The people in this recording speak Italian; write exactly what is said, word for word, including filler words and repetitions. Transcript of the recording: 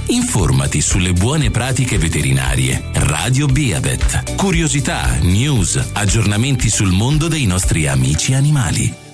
Informati sulle buone pratiche veterinarie. Radio Beavet. Curiosità, news, aggiornamenti sul mondo dei nostri amici animali.